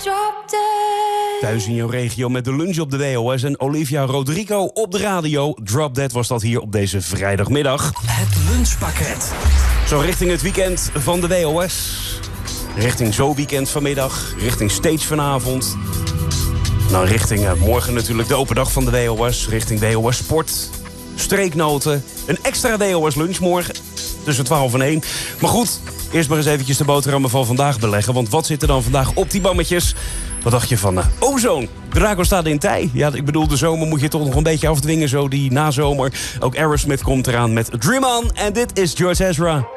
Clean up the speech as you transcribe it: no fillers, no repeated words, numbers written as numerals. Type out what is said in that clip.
Thuis in jouw regio met de lunch op de WOS en Olivia Rodrigo op de radio. Drop Dead was dat hier op deze vrijdagmiddag. Het lunchpakket. Zo richting het weekend van de WOS. Richting Zo Weekend vanmiddag. Richting Stage vanavond. Dan richting morgen natuurlijk de open dag van de WOS. Richting WOS Sport. Streeknoten. Een extra WOS lunch morgen. Tussen 12 en 1. Maar goed, eerst maar eens eventjes de boterhammen van vandaag beleggen. Want wat zit er dan vandaag op die bammetjes? Wat dacht je van ozone? Drago staat in tij. Ja, ik bedoel, de zomer moet je toch nog een beetje afdwingen. Zo die nazomer. Ook Aerosmith komt eraan met Dream On. En dit is George Ezra.